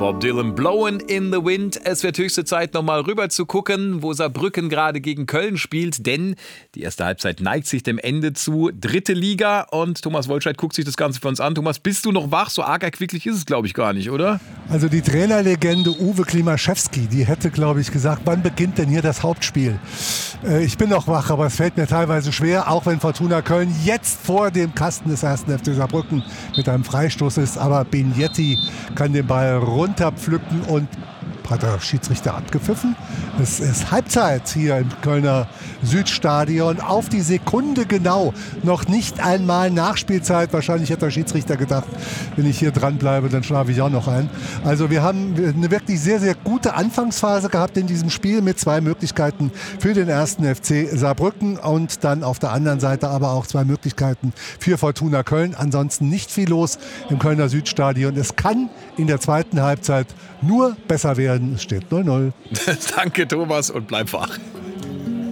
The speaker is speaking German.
Bob Dylan, Blowin' in the Wind. Es wird höchste Zeit, nochmal rüber zu gucken, wo Saarbrücken gerade gegen Köln spielt, denn die erste Halbzeit neigt sich dem Ende zu. 3. Liga und Thomas Wollscheid guckt sich das Ganze für uns an. Thomas, bist du noch wach? So arg erquicklich ist es, glaube ich, gar nicht, oder? Also die Trainerlegende Uwe Klimaschewski, die hätte, glaube ich, gesagt, wann beginnt denn hier das Hauptspiel? Ich bin noch wach, aber es fällt mir teilweise schwer, auch wenn Fortuna Köln jetzt vor dem Kasten des 1. FC Saarbrücken mit einem Freistoß ist. Aber Bignetti kann den Ball runterpflücken und hat der Schiedsrichter abgepfiffen. Es ist Halbzeit hier im Kölner Südstadion. Auf die Sekunde genau. Noch nicht einmal Nachspielzeit. Wahrscheinlich hat der Schiedsrichter gedacht, wenn ich hier dranbleibe, dann schlafe ich auch noch ein. Also wir haben eine wirklich sehr, sehr gute Anfangsphase gehabt in diesem Spiel mit 2 Möglichkeiten für den 1. FC Saarbrücken und dann auf der anderen Seite aber auch 2 Möglichkeiten für Fortuna Köln. Ansonsten nicht viel los im Kölner Südstadion. Es kann in der zweiten Halbzeit nur besser werden. Es steht 0-0. Danke, Thomas, und bleib wach.